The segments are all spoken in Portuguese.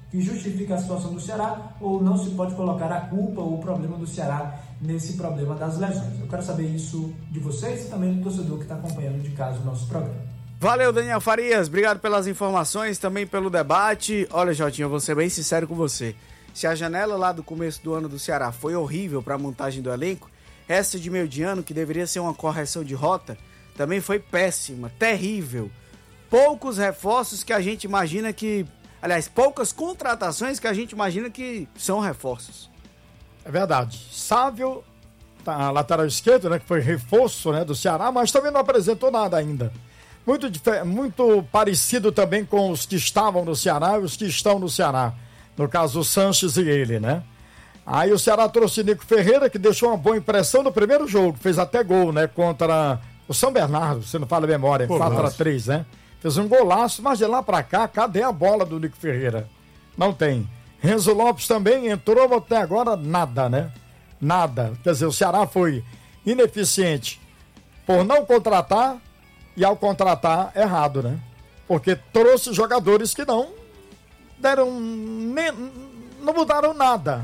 que justifica a situação do Ceará, ou não se pode colocar a culpa ou o problema do Ceará nesse problema das lesões. Eu quero saber isso de vocês e também do torcedor que está acompanhando de casa o nosso programa. Valeu, Daniel Farias, obrigado pelas informações, também pelo debate. Olha, Jotinha, eu vou ser bem sincero com você. Se a janela lá do começo do ano do Ceará foi horrível para a montagem do elenco, essa de meio de ano, que deveria ser uma correção de rota, também foi péssima, terrível. Poucos reforços que a gente imagina que... Aliás, poucas contratações que a gente imagina que são reforços. É verdade. Sávio, tá, lateral esquerdo, né, que foi reforço, né, do Ceará, mas também não apresentou nada ainda. Muito parecido também com os que estavam no Ceará e os que estão no Ceará. No caso, o Sanches e ele, né? Aí o Ceará trouxe Nico Ferreira, que deixou uma boa impressão no primeiro jogo, fez até gol, né, contra o São Bernardo, se não fala a memória, 4-3, né? Fez um golaço, mas de lá pra cá, cadê a bola do Nico Ferreira? Não tem. Renzo Lopes também entrou, até agora nada, né? Nada. Quer dizer, o Ceará foi ineficiente por não contratar e ao contratar errado, né? Porque trouxe jogadores que não mudaram nada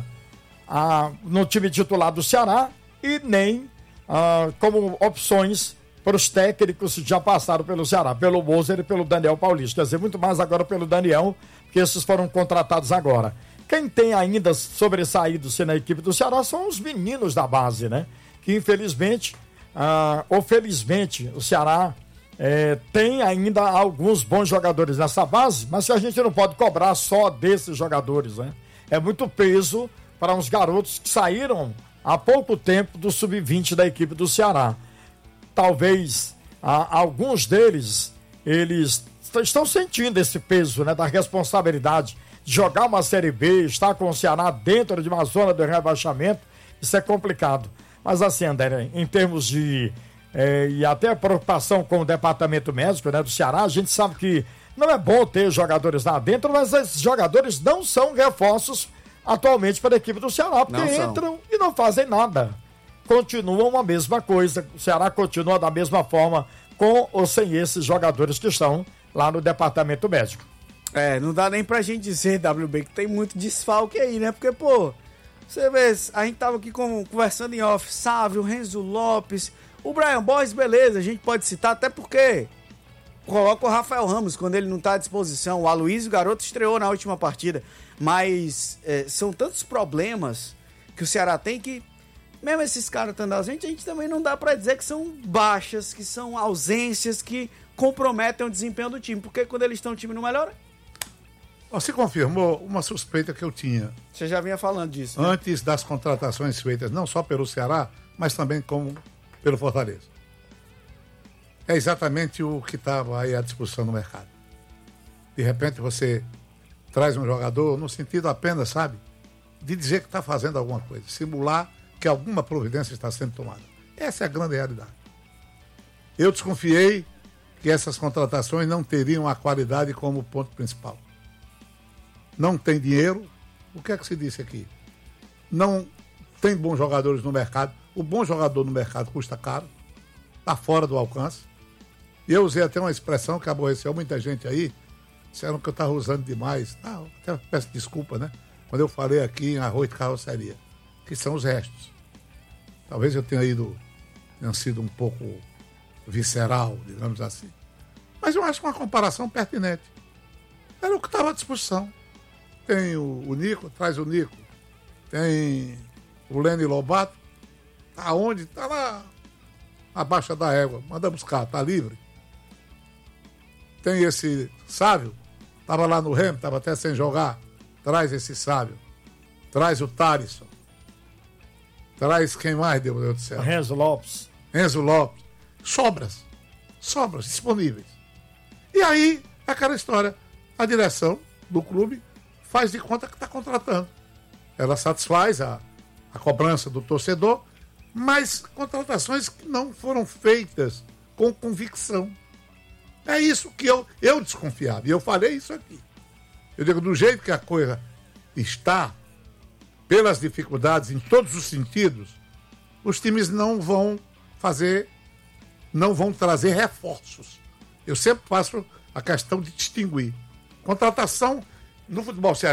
no time titular do Ceará e nem como opções para os técnicos que já passaram pelo Ceará, pelo Moser e pelo Daniel Paulista. Quer dizer, muito mais agora pelo Daniel, porque esses foram contratados agora. Quem tem ainda sobressaído na equipe do Ceará são os meninos da base, né? Que infelizmente, ou felizmente, o Ceará tem ainda alguns bons jogadores nessa base, mas a gente não pode cobrar só desses jogadores, né? É muito peso para uns garotos que saíram há pouco tempo do sub-20 da equipe do Ceará. Talvez alguns deles, eles estão sentindo esse peso, né, da responsabilidade de jogar uma Série B, estar com o Ceará dentro de uma zona de rebaixamento. Isso é complicado. Mas assim, André, em termos de... e até a preocupação com o departamento médico, né, do Ceará, a gente sabe que não é bom ter jogadores lá dentro, mas esses jogadores não são reforços atualmente para a equipe do Ceará, porque entram e não fazem nada. Continuam a mesma coisa, o Ceará continua da mesma forma com ou sem esses jogadores que estão lá no departamento médico. Não dá nem pra gente dizer, WB, que tem muito desfalque aí, né? Porque, você vê, a gente tava aqui conversando em off, Sávio, Renzo Lopes, o Brian Borges, beleza, a gente pode citar, até porque coloca o Rafael Ramos quando ele não tá à disposição, o Aloysio Garoto estreou na última partida, mas são tantos problemas que o Ceará tem que, mesmo esses caras estando ausentes, a gente também não dá pra dizer que são baixas, que são ausências que comprometem o desempenho do time, porque quando eles estão, o time não melhora. Você confirmou uma suspeita que eu tinha. Você já vinha falando disso, né? Antes das contratações feitas, não só pelo Ceará, mas também como pelo Fortaleza. É exatamente o que estava aí à discussão no mercado. De repente você traz um jogador no sentido apenas, sabe, de dizer que está fazendo alguma coisa, simular que alguma providência está sendo tomada. Essa é a grande realidade. Eu desconfiei que essas contratações não teriam a qualidade como ponto principal. Não tem dinheiro, o que é que se disse aqui? Não tem bons jogadores no mercado. O bom jogador no mercado custa caro, está fora do alcance. E eu usei até uma expressão que aborreceu muita gente aí, disseram que eu estava usando demais. Até peço desculpa, né? Quando eu falei aqui em arroz de carroceria, que são os restos. Talvez eu tenha sido um pouco visceral, digamos assim. Mas eu acho uma comparação pertinente. Era o que estava à disposição. Tem o Nico, traz o Nico. Tem o Lene Lobato. Aonde? Está lá na Baixa da Égua. Manda buscar, está livre. Tem esse Sávio. Estava lá no Remo, estava até sem jogar. Traz esse Sávio. Traz o Tarisson. Traz quem mais, Deus do céu? Renzo Lopes. Sobras disponíveis. E aí, aquela história. A direção do clube faz de conta que está contratando. Ela satisfaz a cobrança do torcedor, mas contratações que não foram feitas com convicção. É isso que eu desconfiava. E eu falei isso aqui. Eu digo, do jeito que a coisa está, pelas dificuldades em todos os sentidos, os times não vão trazer reforços. Eu sempre faço a questão de distinguir. Contratação no futebol cearense